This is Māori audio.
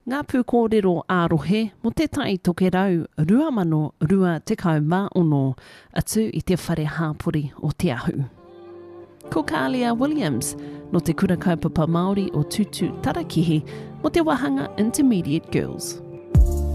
Ngā pūkōrero ārohe mo te tai toke rau 2026 atu i te whare hāpori o te ahu. Ko Kalia Williams no te kura kaupapa Māori o Tutu Tarakihi mo te Wahanga Intermediate Girls.